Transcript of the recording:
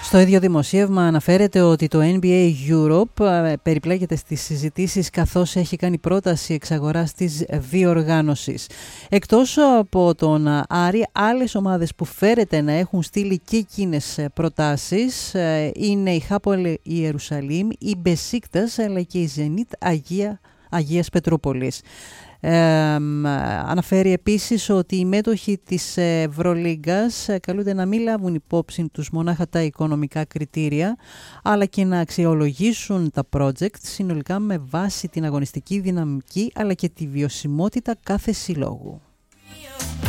Στο ίδιο δημοσίευμα αναφέρεται ότι το NBA Europe περιπλέκεται στις συζητήσεις καθώς έχει κάνει πρόταση εξαγοράς της διοργάνωσης. Εκτός από τον Άρη, άλλες ομάδες που φέρεται να έχουν στείλει και εκείνες προτάσεις είναι η Χάπολ Ιερουσαλήμ, η Μπεσίκτας αλλά και η Ζενίτ Αγίας Πετρούπολης. Αναφέρει επίσης ότι οι μέτοχοι της Ευρωλίγκας καλούνται να μην λάβουν υπόψη τους μονάχα τα οικονομικά κριτήρια, αλλά και να αξιολογήσουν τα project συνολικά με βάση την αγωνιστική δυναμική αλλά και τη βιωσιμότητα κάθε συλλόγου.